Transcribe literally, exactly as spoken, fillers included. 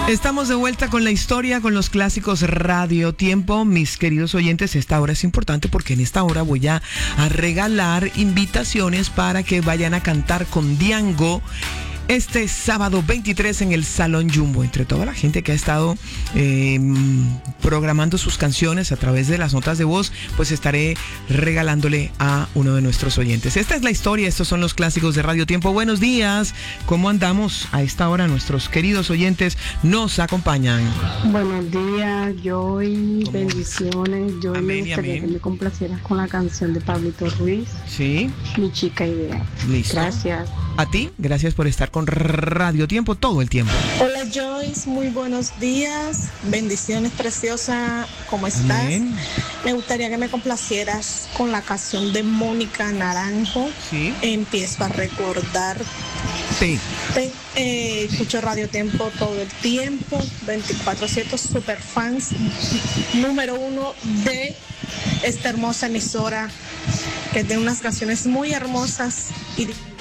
Estamos de vuelta con la historia, con los clásicos Radio Tiempo. Mis queridos oyentes, esta hora es importante porque en esta hora voy a, a regalar invitaciones para que vayan a cantar con Diango este sábado veintitrés en el Salón Jumbo. Entre toda la gente que ha estado eh, programando sus canciones a través de las notas de voz, pues estaré regalándole a uno de nuestros oyentes. Esta es la historia, estos son los clásicos de Radio Tiempo. Buenos días, ¿cómo andamos a esta hora? Nuestros queridos oyentes nos acompañan. Buenos días, Joy, bendiciones. Yo me Amén y gustaría amén. que me complacieras con la canción de Pablito Ruiz, Sí, Mi Chica Idea. listo. Gracias. A ti, gracias por estar con Radio Tiempo todo el tiempo. Hola Joyce, muy buenos días, bendiciones preciosa, ¿cómo estás? Amén. Me gustaría que me complacieras con la canción de Mónica Naranjo, Sí. Empiezo a recordar. Sí. Te, eh, escucho Radio Tiempo todo el tiempo, veinticuatro siete, super fans, número uno de esta hermosa emisora, que tiene unas canciones muy hermosas y